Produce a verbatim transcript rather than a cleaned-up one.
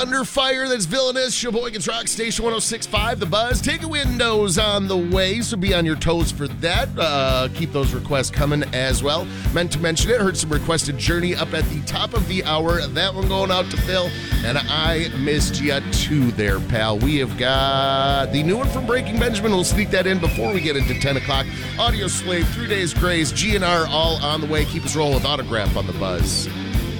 Under Fire, that's Villainous. Sheboygan's Rock Station one oh six point five, The Buzz. Take a Windows on the way, so be on your toes for that. Uh, keep those requests coming as well. Meant to mention it, heard some requested Journey up at the top of the hour. That one going out to Phil, and I missed you too there, pal. We have got the new one from Breaking Benjamin. We'll sneak that in before we get into ten o'clock. Audio Slave, Three Days Grace, G N R all on the way. Keep us rolling with Autograph on the Buzz.